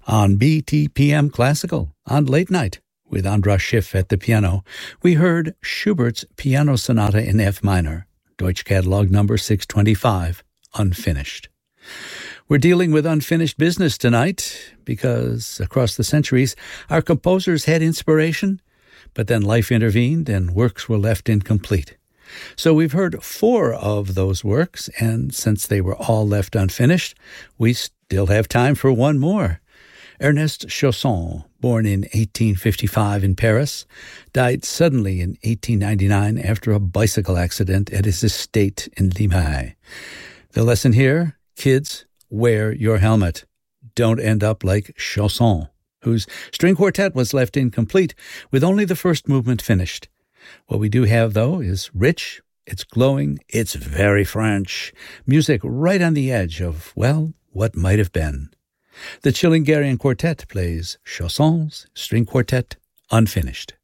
On BTPM Classical, on Late Night, with Andras Schiff at the piano, we heard Schubert's Piano Sonata in F minor, Deutsch Catalog number 625, unfinished. We're dealing with unfinished business tonight because, across the centuries, our composers had inspiration, but then life intervened and works were left incomplete. So we've heard 4 of those works, and since they were all left unfinished, we still have time for one more. Ernest Chausson, born in 1855 in Paris, died suddenly in 1899 after a bicycle accident at his estate in Limaye. The lesson here, kids, wear your helmet. Don't end up like Chausson, whose string quartet was left incomplete with only the first movement finished. What we do have, though, is rich, it's glowing, it's very French. Music right on the edge of, well, what might have been. The Chilingarian Quartet plays Chausson's String Quartet unfinished.